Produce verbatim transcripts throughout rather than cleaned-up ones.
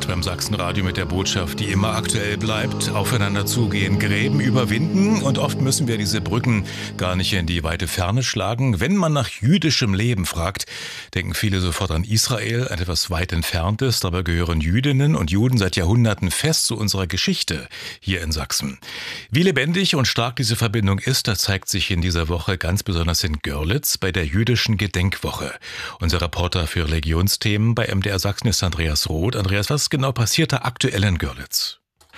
Zeit beim Sachsenradio mit der Botschaft, die immer aktuell bleibt. Aufeinander zugehen, Gräben überwinden. Und oft müssen wir diese Brücken gar nicht in die weite Ferne schlagen. Wenn man nach jüdischem Leben fragt, denken viele sofort an Israel, ein etwas weit entferntes. Dabei gehören Jüdinnen und Juden seit Jahrhunderten fest zu unserer Geschichte hier in Sachsen. Wie lebendig und stark diese Verbindung ist, das zeigt sich in dieser Woche ganz besonders in Görlitz bei der jüdischen Gedenkwoche. Unser Reporter für Religionsthemen bei M D R Sachsen ist Andreas Roth. Andreas, was genau passiert da aktuell in Görlitz?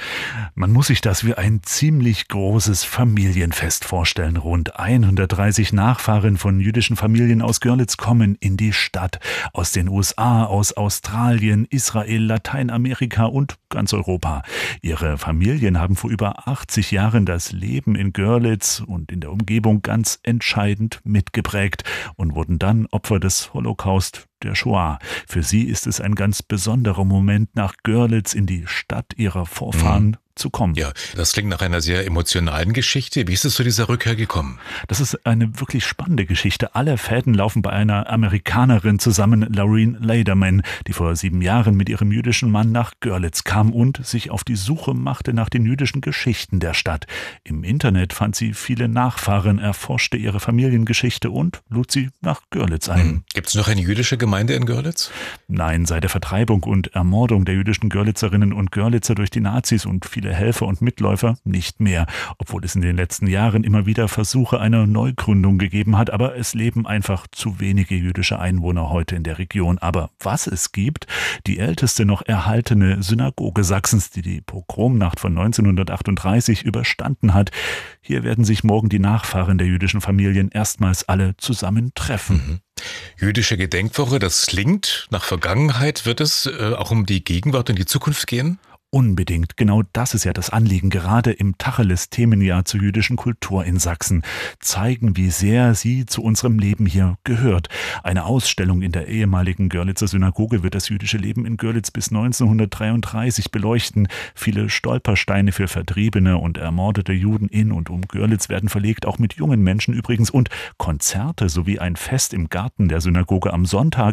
Man muss sich das wie ein ziemlich großes Familienfest vorstellen. Rund hundertdreißig Nachfahren von jüdischen Familien aus Görlitz kommen in die Stadt. Aus den U S A, aus Australien, Israel, Lateinamerika und ganz Europa. Ihre Familien haben vor über achtzig Jahren das Leben in Görlitz und in der Umgebung ganz entscheidend mitgeprägt und wurden dann Opfer des Holocaust, der Shoah. Für sie ist es ein ganz besonderer Moment, nach Görlitz in die Stadt ihrer Vorfahren mhm. zu kommen. Ja, das klingt nach einer sehr emotionalen Geschichte. Wie ist es zu dieser Rückkehr gekommen? Das ist eine wirklich spannende Geschichte. Alle Fäden laufen bei einer Amerikanerin zusammen, Laureen Lederman, die vor sieben Jahren mit ihrem jüdischen Mann nach Görlitz kam und sich auf die Suche machte nach den jüdischen Geschichten der Stadt. Im Internet fand sie viele Nachfahren, erforschte ihre Familiengeschichte und lud sie nach Görlitz ein. Hm. Gibt es noch eine jüdische Gemeinde in Görlitz? Nein, seit der Vertreibung und Ermordung der jüdischen Görlitzerinnen und Görlitzer durch die Nazis und viele Helfer und Mitläufer nicht mehr, obwohl es in den letzten Jahren immer wieder Versuche einer Neugründung gegeben hat, aber es leben einfach zu wenige jüdische Einwohner heute in der Region. Aber was es gibt, die älteste noch erhaltene Synagoge Sachsens, die die Pogromnacht von neunzehnhundertachtunddreißig überstanden hat. Hier werden sich morgen die Nachfahren der jüdischen Familien erstmals alle zusammentreffen. Mhm. Jüdische Gedenkwoche, das klingt nach Vergangenheit. Wird es äh, auch um die Gegenwart und die Zukunft gehen? Unbedingt. Genau das ist ja das Anliegen, gerade im Tacheles-Themenjahr zur jüdischen Kultur in Sachsen. Zeigen, wie sehr sie zu unserem Leben hier gehört. Eine Ausstellung in der ehemaligen Görlitzer Synagoge wird das jüdische Leben in Görlitz bis neunzehnhundertdreiunddreißig beleuchten. Viele Stolpersteine für vertriebene und ermordete Juden in und um Görlitz werden verlegt, auch mit jungen Menschen übrigens. Und Konzerte sowie ein Fest im Garten der Synagoge am Sonntag